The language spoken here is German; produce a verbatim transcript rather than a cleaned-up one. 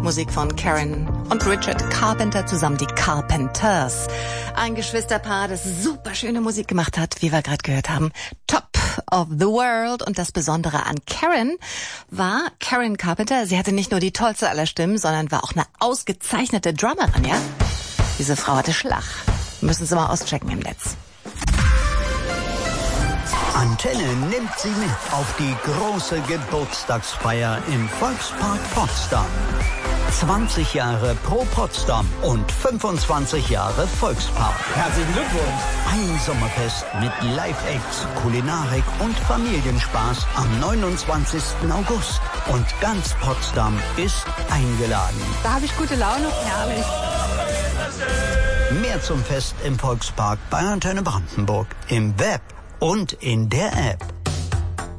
Musik von Karen und Richard Carpenter, zusammen die Carpenters. Ein Geschwisterpaar, das super schöne Musik gemacht hat, wie wir gerade gehört haben. Top of the World. Und das Besondere an Karen war, Karen Carpenter, sie hatte nicht nur die tollste aller Stimmen, sondern war auch eine ausgezeichnete Drummerin, ja? Diese Frau hatte Schlag. Müssen Sie mal auschecken im Netz. Antenne nimmt Sie mit auf die große Geburtstagsfeier im Volkspark Potsdam. zwanzig Jahre Pro Potsdam und fünfundzwanzig Jahre Volkspark. Herzlichen Glückwunsch! Ein Sommerfest mit Live-Acts, Kulinarik und Familienspaß am neunundzwanzigsten August. Und ganz Potsdam ist eingeladen. Da habe ich gute Laune. Herrlich. Mehr zum Fest im Volkspark bei Antenne Brandenburg. Im Web und in der App.